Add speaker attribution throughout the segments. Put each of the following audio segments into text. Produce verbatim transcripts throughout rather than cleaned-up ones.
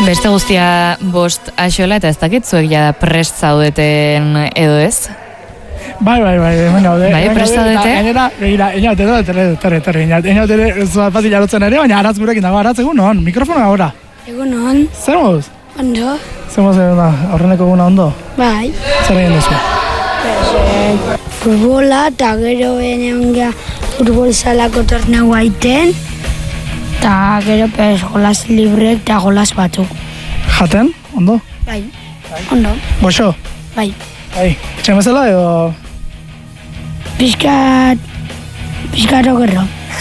Speaker 1: Beste guztia bost axola eta ez dakit zuek ja prest zaudeten edo ez?
Speaker 2: Bai, bai, bai, hemen gaude.
Speaker 1: Bai, prest zaudete?
Speaker 2: Gainera, begira, einaut edo, terre, terre, terre, einaut. Einaut ere, ez bat bat ilarotzen ere, baina aratz gurekin dago, aratz egun non, mikrofona ahora.
Speaker 3: Egun non.
Speaker 2: Zer moz?
Speaker 3: Ondo.
Speaker 2: Zer moz, aurreneko eguna ondo?
Speaker 3: Bai.
Speaker 2: Zer egin duzu?
Speaker 3: Futbola, eta gero benean gea futbol salako torneu aiten, eta gero pez golas librek eta golas batzuk.
Speaker 2: Jaten, ondo?
Speaker 3: Bai, ondo.
Speaker 2: Goxo?
Speaker 3: Bai.
Speaker 2: Bai, etxen bezala edo?
Speaker 3: Piskat, piskat okerro.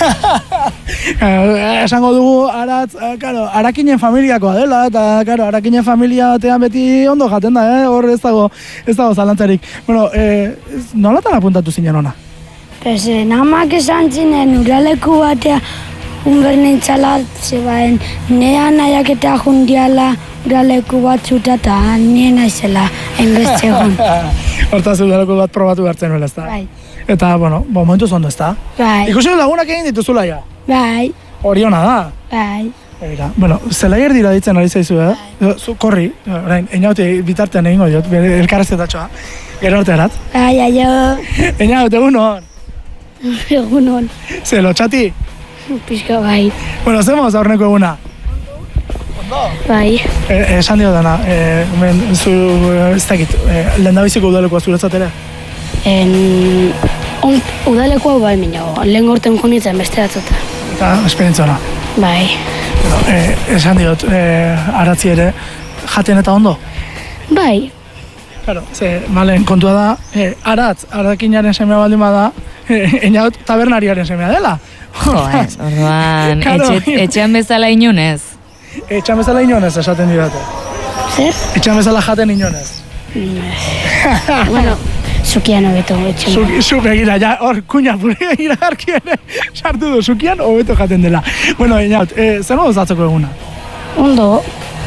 Speaker 2: Esango dugu, aratz, karo, arakinen familiakoa dela, eta, karo, arakinen familia batean beti ondo jaten da, eh? Hor ez dago, ez dago zalantzarik. Bueno, eh, nolatan apuntatu zinen ona?
Speaker 3: Pues, eh, namak esan zinen uraleku batea unbernentzala, zebaen, nea nahiak eta jundiala uraleku bat zuta, eta nien naizela, enbeste egon.
Speaker 2: Hortaz, uraleku bat probatu hartzen nuela, ez da?
Speaker 3: Bai.
Speaker 2: Eta, bueno, momentuz ondo, ez da?
Speaker 3: Bai.
Speaker 2: Ikusi lagunak egin dituzula ja?
Speaker 3: Bai.
Speaker 2: Hori hona da?
Speaker 3: Bai.
Speaker 2: Begira, bueno, zelaier dira ditzen ari zaizu, eh? Bai. Zu, korri, orain, einaute bitartean egingo diot, elkarrezetatxoa. Gero arte erat.
Speaker 3: Bai, aio.
Speaker 2: Einaute, egun hon.
Speaker 3: Egun hon.
Speaker 2: Ze, lotxati?
Speaker 3: Pizka bai.
Speaker 2: Bueno, zemoz aurreneko eguna?
Speaker 3: Bai.
Speaker 2: E, esan dio dana, e, men, zu, ez dakit, e, lehen da biziko udalekoa zuretzat ere?
Speaker 3: En, on, udalekoa bai minago, lehen gorten junitzen beste batzuta.
Speaker 2: Eta esperientzia ona.
Speaker 3: Bai.
Speaker 2: Bueno, e, esan diot, e, aratzi ere, jaten eta ondo?
Speaker 3: Bai.
Speaker 2: Claro, ze, malen, kontua da, e, aratz, arakinaren semea baldin bada, e, einaut tabernariaren semea dela.
Speaker 1: Jo, ez, orduan,
Speaker 2: Claro.
Speaker 1: etxe, etxean bezala inunez.
Speaker 2: Etxan bezala inonez esaten didate.
Speaker 3: Zer?
Speaker 2: Etxan bezala jaten inonez.
Speaker 3: Bueno, zukian hobeto etxen.
Speaker 2: Zu, zu begira, ja, hor, kuña, pure iragarki ere, sartu du, zukian hobeto jaten dela. Bueno, einaut, e, zer modu zatzeko eguna?
Speaker 3: Ondo.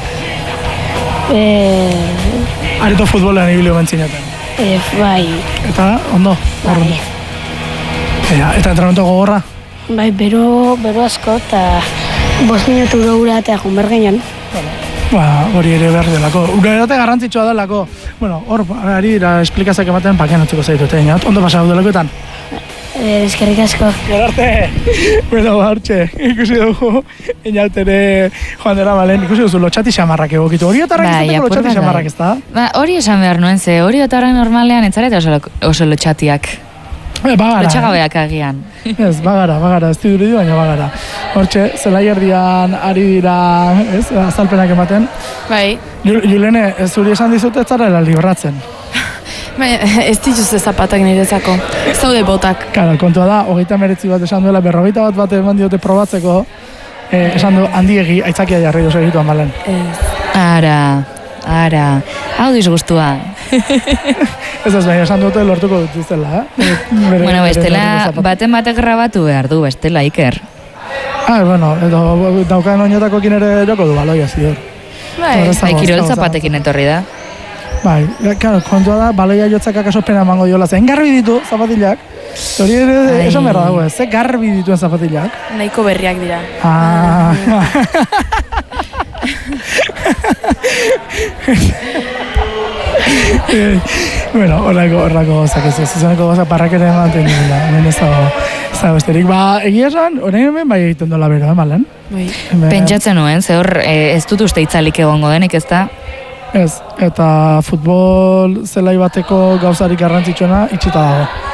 Speaker 3: Eh,
Speaker 2: Areto futbolean ibilio bentzinetan.
Speaker 3: eh, bai.
Speaker 2: Eta, ondo? Hor ondo. Ea, eta entrenamiento gogorra?
Speaker 3: Bai, bero, bero asko, eta bost minutu gaura eta egun bergenean.
Speaker 2: Ba, hori ere behar delako. Ura erate garrantzitsua delako. Bueno, hor, ari dira esplikazak ematen pakean utzuko zaitute, einaut. Ondo pasau delakoetan?
Speaker 3: Eh, eskerrik asko.
Speaker 2: Gero arte! Bueno, ba, hortxe, ikusi dugu, einaut ere joan dela balen, ikusi duzu lotxati xamarrak egokitu. Hori otarrak
Speaker 1: Bai,
Speaker 2: izateko
Speaker 1: apur
Speaker 2: lotxati
Speaker 1: bat
Speaker 2: xamarrak
Speaker 1: bai.
Speaker 2: ez da?
Speaker 1: Ba, hori esan behar nuen, ze hori otarrak normalean etzareta oso, oso lotxatiak.
Speaker 2: E, bagara.
Speaker 1: Lotxagabeak agian.
Speaker 2: Ez, bagara, bagara, ez diduridu, baina bagara. Hortxe, zelaierdian ari dira, ez, azalpenak ematen.
Speaker 4: Bai,
Speaker 2: Jul- Julene, ez zuri esan dizute ez zarela libratzen.
Speaker 4: baina ez dituzte zapatak niretzako, ez daude botak.
Speaker 2: Karo, kontua da, hogeita meretzi bat esan duela, berrogeita bat bat eman diote probatzeko, eh, esan du, handiegi, aitzakia jarri dozu egitu amalen.
Speaker 1: Ara, ara, hau disgustua.
Speaker 2: Ez ez, baina esan dute lortuko dituztela, eh? Bere-
Speaker 1: Bueno,
Speaker 2: bere
Speaker 1: bestela,
Speaker 2: lortuko zapatak.
Speaker 1: baten batek grabatu behar du, bestela, Iker.
Speaker 2: Ah, bueno, edo daukan oinetakoekin ere joko du baloia zior.
Speaker 4: Bai,
Speaker 2: Horrez
Speaker 1: Bai,
Speaker 2: dago,
Speaker 1: kirol
Speaker 2: ez dago,
Speaker 1: zapatekin etorri da.
Speaker 2: Bai, claro, kontua da, baloia jotzak akaso pena emango diola, zen garbi ditu zapatilak. Hori ere
Speaker 1: Ai.
Speaker 2: esan beharra dago, ez, ze garbi dituen zapatilak.
Speaker 4: nahiko berriak dira.
Speaker 2: Ah. Eh, bueno, horrako, horrako gozak ez, ez zuzeneko gozak parrakere ematen dira, hemen ez dago, ez dago besterik. Ba, egia esan, orain hemen bai egiten dola bero, eh, malen?
Speaker 4: Bai.
Speaker 2: Hemen-
Speaker 1: Pentsatzen nuen, ze hor, eh, ez dut uste itzalik egongo denik, ez da?
Speaker 2: Ez, eta futbol zelai bateko gauzarik garrantzitsuena itxita dago.